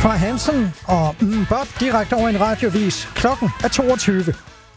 fra Hansen og Bob direkte over en radiovis. Klokken er 22.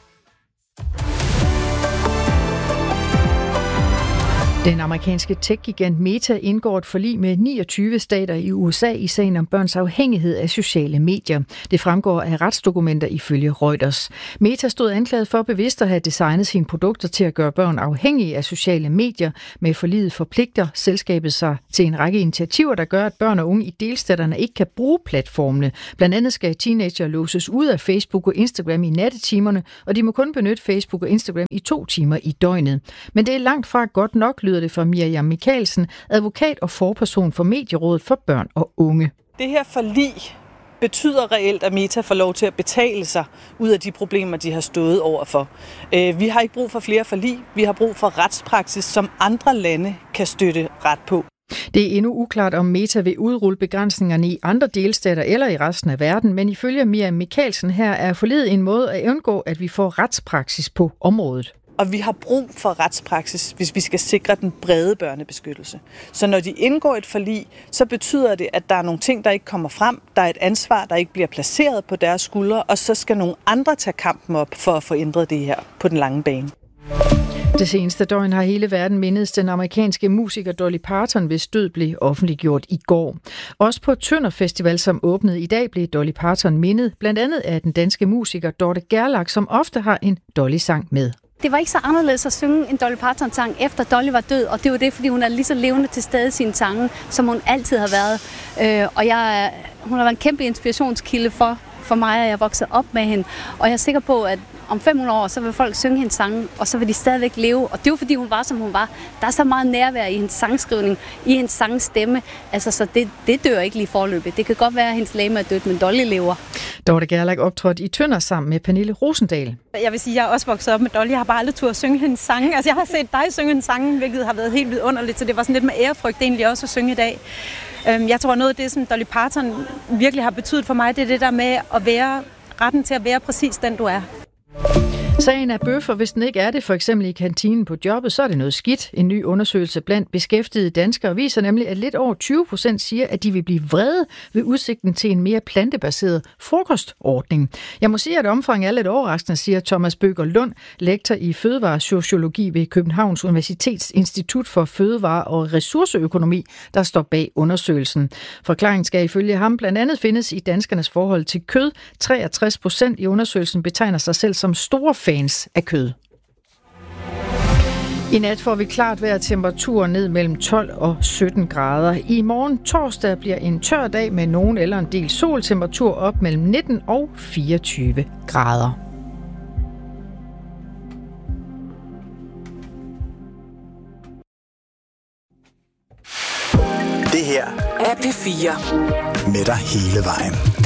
Den amerikanske tech-gigant Meta indgår et forlig med 29 stater i USA i sagen om børns afhængighed af sociale medier. Det fremgår af retsdokumenter ifølge Reuters. Meta stod anklaget for bevidst at have designet sine produkter til at gøre børn afhængige af sociale medier. Med forliget forpligter selskabet sig til en række initiativer, der gør, at børn og unge i delstaterne ikke kan bruge platformene. Blandt andet skal teenager låses ud af Facebook og Instagram i nattetimerne, og de må kun benytte Facebook og Instagram i 2 timer i døgnet. Men det er langt fra godt nok, lyder det fra Miriam Michaelsen, advokat og forperson for Medierådet for Børn og Unge. Det her forlig betyder reelt, at Meta får lov til at betale sig ud af de problemer, de har stået overfor. Vi har ikke brug for flere forlig. Vi har brug for retspraksis, som andre lande kan støtte ret på. Det er endnu uklart, om Meta vil udrulle begrænsningerne i andre delstater eller i resten af verden, men ifølge Miriam Michaelsen her er forliget en måde at undgå, at vi får retspraksis på området. Og vi har brug for retspraksis, hvis vi skal sikre den brede børnebeskyttelse. Så når de indgår et forlig, så betyder det, at der er nogle ting, der ikke kommer frem. Der er et ansvar, der ikke bliver placeret på deres skuldre, og så skal nogle andre tage kampen op for at få ændret det her på den lange bane. Det seneste døgn har hele verden mindedes den amerikanske musiker Dolly Parton, hvis død blev offentliggjort i går. Også på Tønder Festival, som åbnede i dag, blev Dolly Parton mindet, blandt andet af den danske musiker Dorte Gerlach, som ofte har en Dolly-sang med. Det var ikke så anderledes at synge en Dolly Parton-sang, efter Dolly var død, og det var det, fordi hun er lige så levende til stede i sine sange, som hun altid har været. Hun har været en kæmpe inspirationskilde for mig, og jeg voksede op med hende. Og jeg er sikker på, at om 500 år, så vil folk synge hendes sange, og så vil de stadigvæk leve. Og det er jo fordi, hun var, som hun var. Der er så meget nærvær i hendes sangskrivning, i hendes sangstemme. Altså, så det dør ikke lige forløbet. Det kan godt være, at hendes legeme er dødt, men Dolly lever. Dorte Gerlach optrådte i Tønder sammen med Pernille Rosendal. Jeg vil sige, at jeg er også vokset op med Dolly. Jeg har bare aldrig turde synge hendes sange. Altså, jeg har set dig synge hendes sange, hvilket har været helt vidunderligt, så det var sådan lidt med ærefrygt egentlig også at synge i dag. Jeg tror, noget af det, som Dolly Parton virkelig har betydet for mig, det er det der med at være retten til at være præcis den, du er. Sagen er bøf, og hvis den ikke er det, for eksempel i kantinen på jobbet, så er det noget skidt. En ny undersøgelse blandt beskæftigede danskere viser nemlig, at lidt over 20% siger, at de vil blive vrede ved udsigten til en mere plantebaseret frokostordning. Jeg må sige, at omfanget er lidt overraskende, siger Thomas Bøger Lund, lektor i fødevaresociologi ved Københavns Universitets Institut for Fødevare- og Ressourceøkonomi, der står bag undersøgelsen. Forklaringen skal ifølge ham blandt andet findes i danskernes forhold til kød. 63% i undersøgelsen betegner sig selv som store fans af kød. I nat får vi klart vejr, temperaturer ned mellem 12 og 17 grader. I morgen torsdag bliver en tør dag med nogen eller en del sol, temperatur op mellem 19 og 24 grader. Det her er P4 med dig hele vejen.